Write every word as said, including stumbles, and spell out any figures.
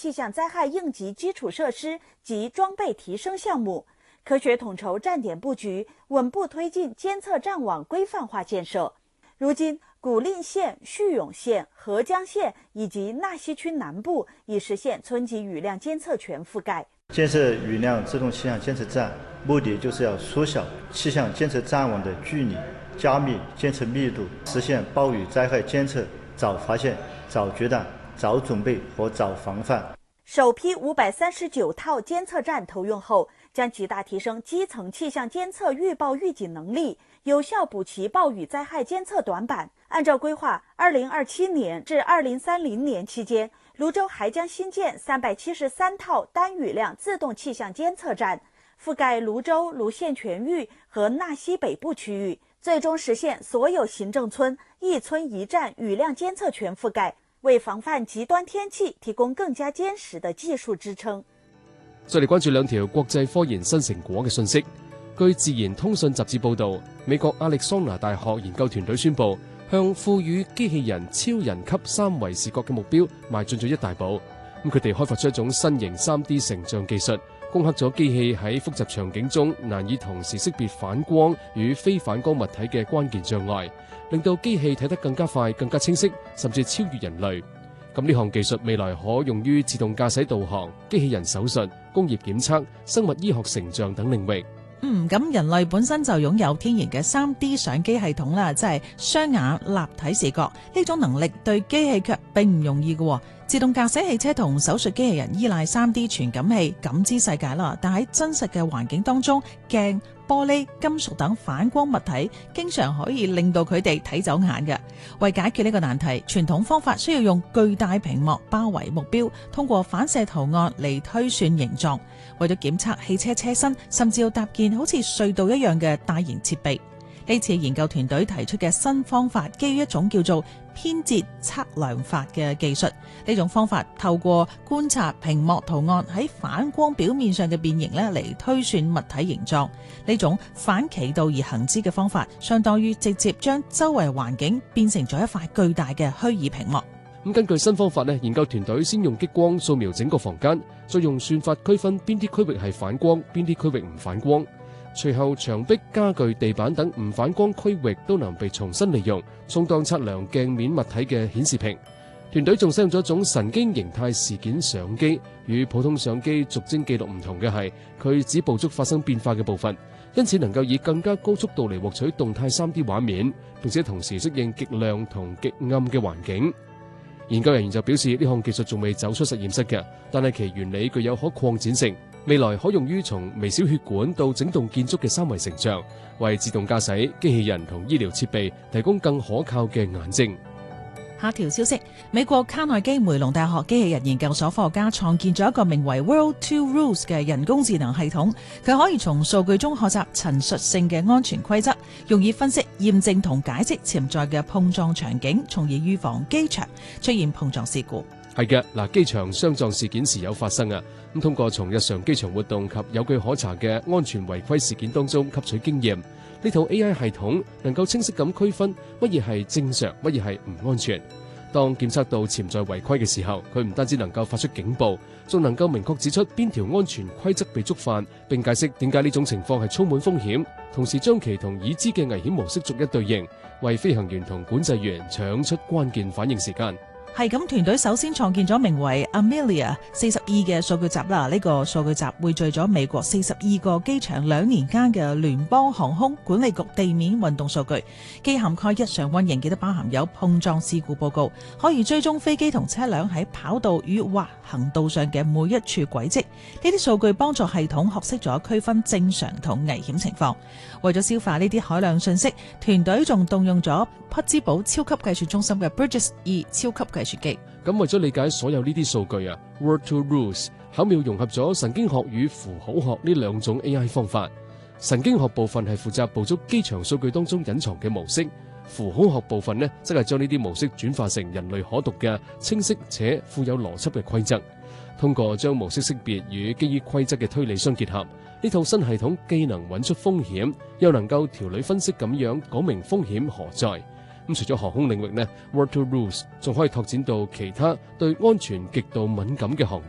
气象灾害应急基礎設施及裝備提升項目，科學統籌站點佈局，穩步推進監測站網規範化建設。如今，古藺縣、叙永縣、合江縣以及納西區南部已實現村級雨量監測全覆蓋。 建設雨量自動氣象監測站，目的就是要縮小氣象監測站網的距離，加密監測密度，實現暴雨災害監測早發現、早決斷、早準備和早防範。 首批五百三十九套監測站投用後，將極大提升基層氣象監測預報預警能力，有效補齊暴雨災害監測短板。按照規劃，二零二七年至二零三零年期間，蘆洲還將新建三百七十三套單雨量自動氣象監測站，覆蓋蘆洲、蘆縣全域和納西北部區域，最終實現所有行政村一村一站雨量監測全覆蓋，為防範極端天氣提供更加堅實的技術支撐。 再嚟關注兩條國際科研新成果嘅信息。據《自然通訊》雜誌報導，美國亞利桑那大學研究團隊宣布，向賦予機器人超人級三維視覺嘅目標邁進咗一大步。咁佢哋開發出一種新型 三 D 成像技術，攻克咗機器喺複雜場景中難以同時識別反光與非反光物體嘅關鍵障礙，令到機器睇得更加快、更加清晰，甚至超越人類。咁呢項技術未來可用於自動駕駛導航、機器人手術、工業檢測、生物醫學成像等領域。 嗯，咁人類本身就擁有天然嘅 三 D 相機系統啦，即係雙眼立體視覺，呢種能力對機器卻並唔容易嘅。自動駕駛汽車同手術機器人依賴 三 D 傳感器感知世界啦，但喺真實嘅環境當中，鏡、玻璃、金屬等反光物體經常可以令到佢哋睇走眼嘅。為解決呢個難題，傳統方法需要用巨大屏幕包圍目標，通過反射圖案嚟推算形狀。為咗檢測汽車車身，甚至要搭建好似隧道一樣嘅大型設備。呢次研究團隊提出嘅新方法，基於一種叫做偏折測量法嘅技術。呢種方法透過觀察屏幕圖案喺反光表面上嘅變形咧，嚟推算物體形狀。呢種反其道而行之嘅方法，相當於直接將周圍環境變成咗一塊巨大嘅虛擬屏幕。 咁根據新方法咧，研究團隊先用激光掃描整個房間，再用算法區分邊啲區域係反光，邊啲區域唔反光。隨後牆壁、家具、地板等唔反光區域都能被重新利用，充當測量鏡面物體嘅顯示屏。團隊仲使用咗一種神經形態事件相機，與普通相機逐幀記錄唔同嘅係，佢只捕捉發生變化嘅部分，因此能夠以更加高速度嚟獲取動態 三 D 畫面，並且同時適應極亮同極暗嘅環境。研究人員就表示，呢項技術仲未走出實驗室嘅，但係其原理具有可擴展性，未來可用於從微小血管到整棟建築嘅三維成像，為自動駕駛、機器人同醫療設備提供更可靠嘅眼睛。 下條消息，美國卡內基梅隆大學機器人研究所科學家創建咗一個名為 World Two Rules 嘅人工智能系統，佢可以從數據中學習陳述性嘅安全規則，用以分析、驗證同解釋潛在嘅碰撞場景，從而預防機場出現碰撞事故。 係嘅，嗱，機場相撞事件時有發生啊，咁通過從日常機場活動及有據可查嘅安全違規事件當中吸取經驗，呢套 A I 系統能夠清晰咁區分乜嘢係正常，乜嘢係唔安全。當檢測到潛在違規嘅時候，佢唔單止能夠發出警報，仲能夠明確指出邊條安全規則被觸犯，並解釋點解呢種情況係充滿風險，同時將其同已知嘅危險模式逐一對應，為飛行員同管制員搶出關鍵反應時間。 係咁，團隊首先創建咗名為 Amelia 四十二嘅數據集啦。呢個數據集匯聚咗美國四十二個機場兩年間嘅聯邦航空管理局地面運動數據，既涵蓋日常運營，亦都包含有碰撞事故報告，可以追蹤飛機同車輛喺跑道與滑行道上嘅每一處軌跡。呢啲數據幫助系統學識咗區分正常同危險情況。為咗消化呢啲海量信息，團隊仲動用咗匹茲堡超級計算中心嘅 Bridges 二超級計算機。 咁為咗理解所有呢啲數據啊 ，World Two Rules 巧妙融合咗神經學與符號學呢兩種 A I 方法。神經學部分係負責捕捉機場數據當中隱藏嘅模式，符號學部分呢，則係將呢啲模式轉化成人類可讀嘅清晰且富有邏輯嘅規則。通過將模式識別與基於規則嘅推理相結合，呢套新系統既能揾出風險，又能夠條理分析咁樣講明風險何在。咁除咗航空領域呢，World Two Rules 仲可以拓展到其他對安全極度敏感嘅行